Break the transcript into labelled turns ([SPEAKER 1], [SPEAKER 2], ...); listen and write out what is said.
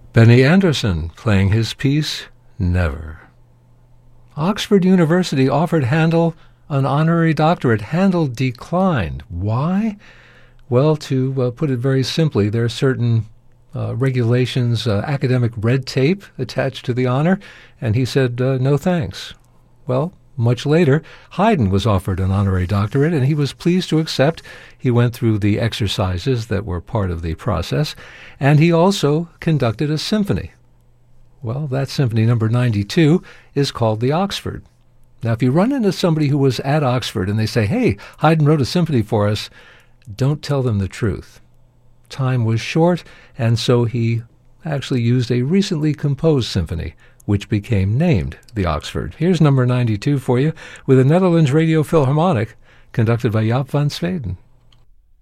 [SPEAKER 1] Benny Andersson playing his piece, Never. Oxford University offered Handel an honorary doctorate. Handel declined. Why? Well, to put it very simply, there are certain regulations, academic red tape attached to the honor, and he said, no thanks. Well, much later, Haydn was offered an honorary doctorate, and he was pleased to accept. He went through the exercises that were part of the process, and he also conducted a symphony. Well, that symphony, number 92, is called the Oxford. Now, if you run into somebody who was at Oxford and they say, hey, Haydn wrote a symphony for us, don't tell them the truth. Time was short, and so he actually used a recently composed symphony, which became named the Oxford. Here's number 92 for you with the Netherlands Radio Philharmonic, conducted by Jaap van Zweden.